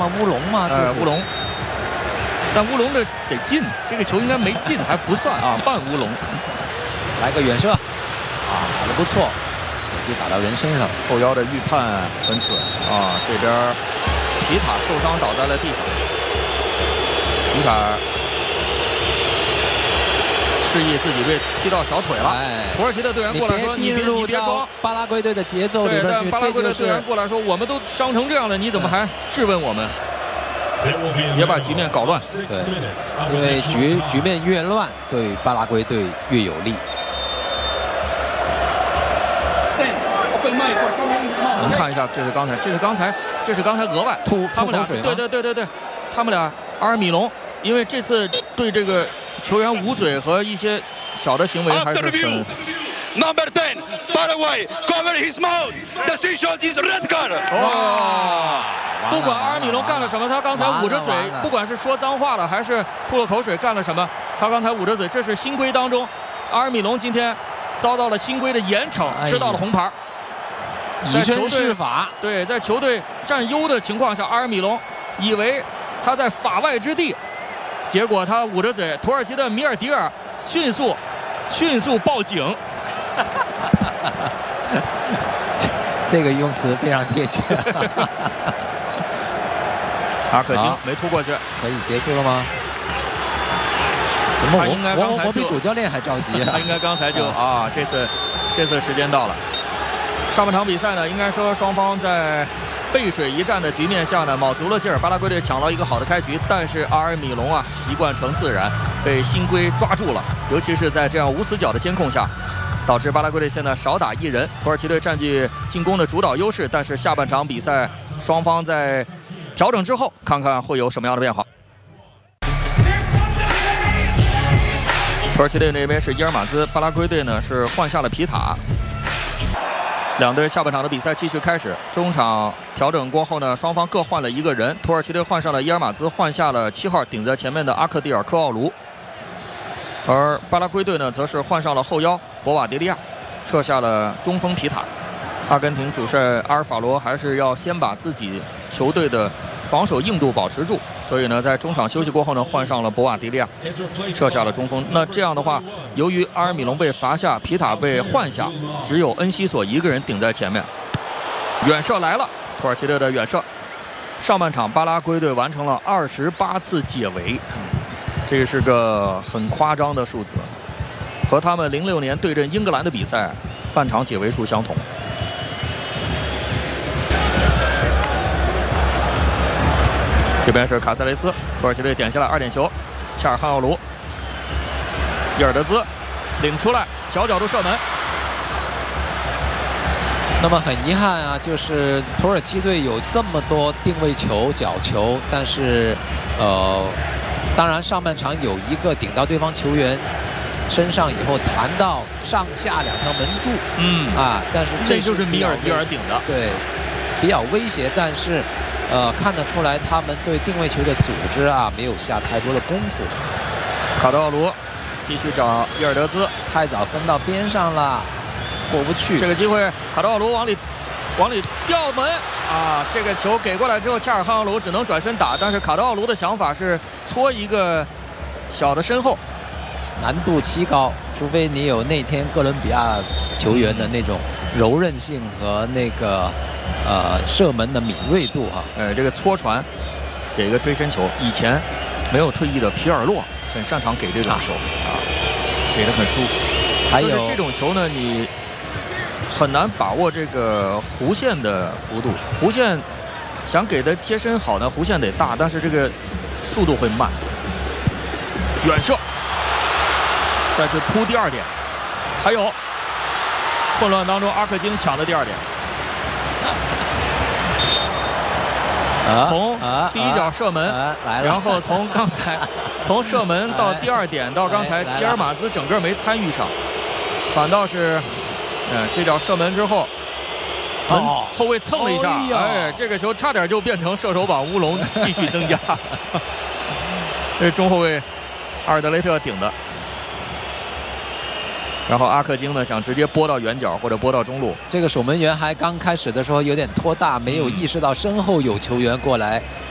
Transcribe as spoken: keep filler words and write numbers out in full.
吗？乌龙吗？ 呃，乌龙。但乌龙的得进，这个球应该没进，还不算啊，半乌龙。 来个远射，啊，打得不错，可惜打到人身上。 后腰的预判很准啊，这边皮塔受伤倒在了地上，皮塔示意自己被踢到小腿了。哎，土耳其的队员过来说：“你别你别装。” 巴拉圭队的节奏里边去。 对，但巴拉圭的队员过来说：“我们都伤成这样了，你怎么还质问我们？”别把局面搞乱。 对，因为局局面越乱，对巴拉圭队越有利。 我们看一下，这是刚才，这是刚才，这是刚才额外吐他们俩，对对对对对，他们俩阿尔米隆，因为这次对这个球员捂嘴和一些小的行为还是很。 Number ten, Paraguay, cover his mouth. Decision is red card. 哦，不管阿尔米隆干了什么，他刚才捂着嘴，不管是说脏话了还是吐了口水，干了什么，他刚才捂着嘴，这是新规当中，阿尔米隆今天遭到了新规的严惩，吃到了红牌。 以身试法。 对，在球队占优的情况下，阿尔米隆以为他在法外之地，结果他捂着嘴，土耳其的米尔迪尔迅速迅速报警。 这个用词非常贴切。 阿克金没突过去， 可以结束了吗？怎么我应该刚才我我比主教练还着急啊！ 他应该刚才就啊，这次这次时间到了。上半场比赛呢，应该说双方在背水一战的局面下呢，卯足了劲儿，巴拉圭队抢到一个好的开局，但是阿尔米隆啊，习惯成自然，被新规抓住了，尤其是在这样无死角的监控下。导致巴拉圭队现在少打一人，土耳其队占据进攻的主导优势，但是下半场比赛双方在调整之后，看看会有什么样的变化。土耳其队那边是伊尔马兹，巴拉圭队呢是换下了皮塔。两队下半场的比赛继续开始，中场调整过后呢，双方各换了一个人，土耳其队换上了伊尔马兹，换下了七号顶在前面的阿克蒂尔科奥卢。而巴拉圭队呢，则是换上了后腰博瓦迪利亚，撤下了中锋皮塔。阿根廷主帅阿尔法罗还是要先把自己球队的防守硬度保持住，所以呢，在中场休息过后呢，换上了博瓦迪利亚，撤下了中锋。那这样的话，由于阿尔米隆被罚下，皮塔被换下，只有恩西索一个人顶在前面。远射来了，土耳其队的远射。上半场巴拉圭队完成了二十八次解围。这是个很夸张的数字，和他们零六年对阵英格兰的比赛半场解围数相同。这边是卡塞雷斯，土耳其队点下了二点球，恰尔汗奥卢，伊尔德兹领出来，小角度射门。 那么很遗憾啊，就是土耳其队有这么多定位球、角球，但是呃。当然，上半场有一个顶到对方球员身上以后弹到上下两条门柱， 嗯啊，但是这就是米尔迪尔顶的， 对，比较威胁，但是呃看得出来他们对定位球的组织啊没有下太多的功夫。 卡德奥卢继续找伊尔德兹， 太早分到边上了，过不去。 这个机会，卡德奥卢往里往里吊门。啊，这个球给过来之后，恰尔汗奥卢只能转身打，但是卡德奥卢的想法是搓一个小的身后， 难度奇高，除非你有那天哥伦比亚球员的那种柔韧性和那个呃射门的敏锐度啊。 呃，这个搓传给一个追身球，以前没有退役的皮尔洛很擅长给这种球啊，给得很舒服。 还有就是这种球呢，你很难把握这个弧线的幅度，弧线想给的贴身好呢，弧线得大，但是这个速度会慢。远射，再去扑第二点，还有混乱当中，阿克京抢的第二点。从第一脚射门， 啊啊、 然后从刚才从射门到第二点到刚才伊尔马兹整个没参与上，反倒是。嗯，这脚射门之后，门后卫蹭了一下，哦、哎，这个球差点就变成射手榜乌龙，继续增加。这是中后卫阿尔德雷特顶的，然后阿克京呢想直接拨到远角或者拨到中路。 这个守门员还刚开始的时候有点拖大，没有意识到身后有球员过来